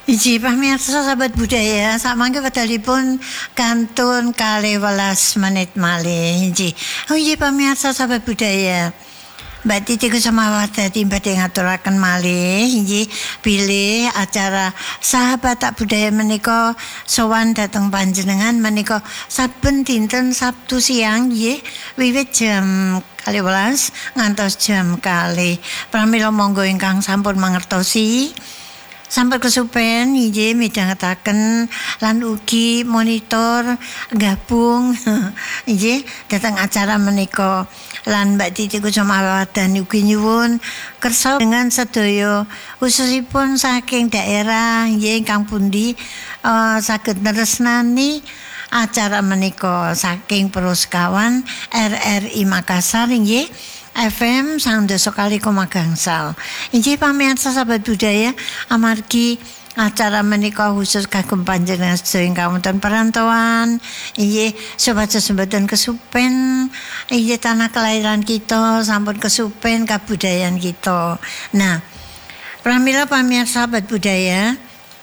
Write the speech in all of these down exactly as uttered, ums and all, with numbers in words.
Iji pamirsa sahabat budaya, samangke wedalipun kantun kalih welas menit malih. Iji, oh iji pamirsa sahabat budaya. Mbak Titi Kusumawardhati badhe ngaturaken malih inggih bilih acara sahabat tak budaya menika sowan dhateng panjenengan menika saben dinten Sabtu siang nggih wiwit jam kalih welas ngantos jam kalih. Pramila monggo ingkang sampun mangertosi sampun kesupen inggih midhangetaken lan ugi monitor gabung inggih dhateng acara menika lan Mbak Titi Kusumawardhati ugi nyuwun kersa dengan sedaya khususipun saking daerah nggih ingkang pundi uh, saged nresnani acara menika saking Peruskawan R R I Makassar nggih F M sangdasa kali koma gangsal. Inggih pamirsa sahabat budaya amargi acara menika khusus kagem panjenengan sedaya ingkang wonten perantauan inggih supados mboten kesupen inggih tanah kelahiran kita sampun kesupen kabudayan kita. Nah, pramila pamirsa sahabat budaya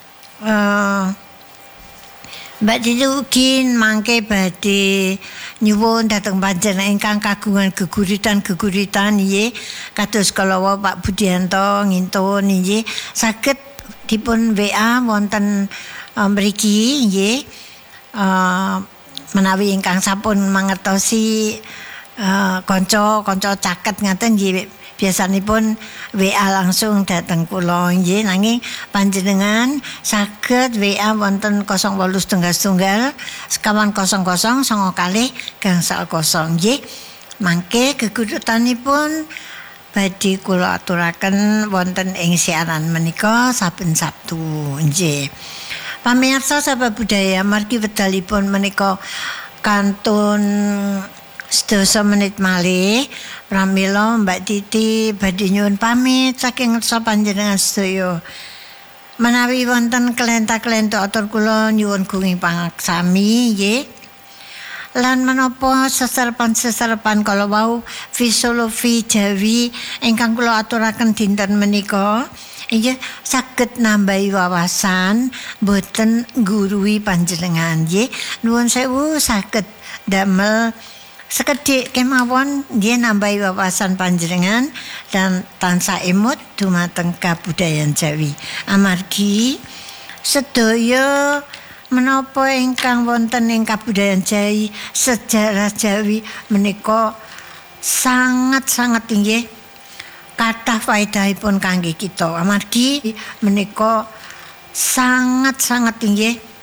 uh, Mbak Titi ugi mangke badhe nyuwun dhateng panjenengan ingkang kagungan geguritan-geguritan nggih kados kala Pak Budianto ngintun nggih saged dipun W A wonten um, mriki nggih uh, menawi ingkang sampun mangertosi uh, kanca-kanca caket ngaten nggih biasanipun W A langsung dateng kula nggih nanging panjenengan saged W A wonten nol wolu setunggal setunggal sekawan kosong kosong songo kalih gangsal kosong nggih mangke geguritanipun badhe kula aturaken wonten ing siaran menika saben Sabtu nggih. Pamirsa sahabat budaya margi wedalipun menika kantun sedasa menit malih pramila Mbak Titi badhe nyuwun pamit saking ngersa panjenengan sedaya. Menawi wonten kelenta-kelenta atur kula nyuwun gunging pangaksami nggih. Lan menapa seserepan-seserepan kala wau filosofi Jawi ingkang kula aturaken dinten menika inggih saged nambahi wawasan boten nggurui panjenengan nggih. Nuwun sewu saged damel sekedhik kemawon nggih nambahi wawasan panjenengan dan tansah emut dumateng kabudayan Jawi. Amargi sedaya menapa ingkang wonten ing kabudayan Jawi, sejarah Jawi menika sangat-sangat inggih kathah faedahipun kangge kita. Amargi menika sangat-sangat inggih